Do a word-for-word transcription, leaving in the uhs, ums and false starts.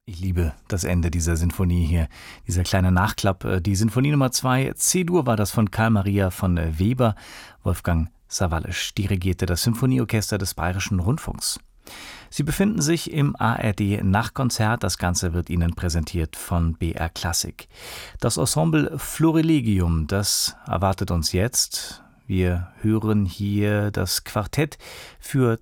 Ich liebe das Ende dieser Sinfonie hier, dieser kleine Nachklapp. Die Sinfonie Nummer zwei, C-Dur, war das von Carl Maria von Weber. Wolfgang Sawallisch dirigierte das Symphonieorchester des Bayerischen Rundfunks. Sie befinden sich im A R D-Nachtkonzert. Das Ganze wird Ihnen präsentiert von B R Klassik. Das Ensemble Florilegium, das erwartet uns jetzt. Wir hören hier das Quartett für